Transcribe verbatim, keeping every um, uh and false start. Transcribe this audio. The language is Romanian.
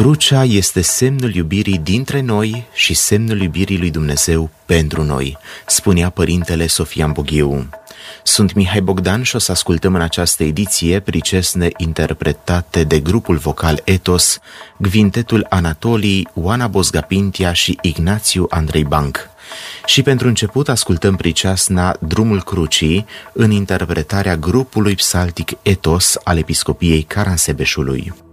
Crucea este semnul iubirii dintre noi și semnul iubirii lui Dumnezeu pentru noi, spunea părintele Sofian Boghiu. Sunt Mihai Bogdan și o să ascultăm în această ediție pricesne interpretate de grupul vocal Etos, Gvintetul Anatolii, Oana Bozga-Pintea și Ignațiu Andrei Banc. Și pentru început ascultăm priceasna Drumul Crucii în interpretarea grupului psaltic Etos al Episcopiei Caransebeșului.